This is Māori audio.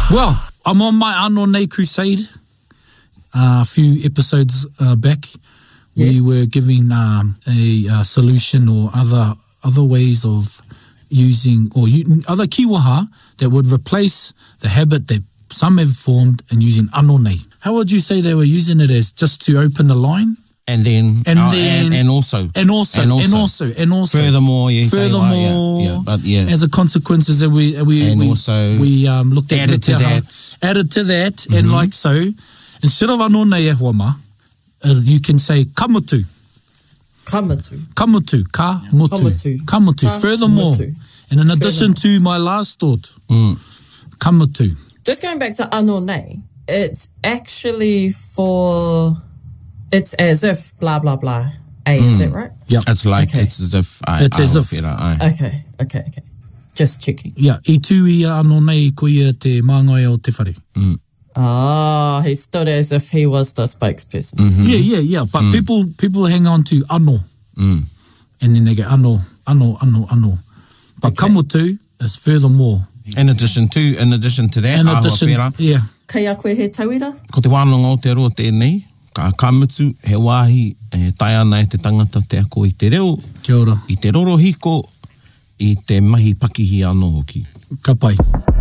Well, I'm on my Anō Nei crusade. A few episodes back, we were giving a solution or other ways of using, or other kiwaha that would replace the habit that some have formed in using Anō Nei. How would you say they were using it as just to open the line? And also. Furthermore, as a consequence, is that we looked at added to that, and like so, instead of Anō Nei e huama, you can say kamutu. Kamutu. Furthermore, and in addition to my last thought, kamutu. Just going back to Anō Nei, it's actually it's as if blah blah blah. Is that right? Yeah. It's like it's as if Okay. Just checking. Yeah. I tū ia Anō Nei ko ia te māngai o te whare. He stood as if he was the spokesperson. Yeah. But people hang on to anō. And then they go anō. But kamutu is furthermore. In addition to that, yeah. Kei a koe he tauira? Ko te wānanga o te roa tēnei, ka kamutu he wāhi tai ana e te tangata te ako i te reo. Kia ora. I te roro hiko, i te mahi pakihi anō hoki. Ka pai.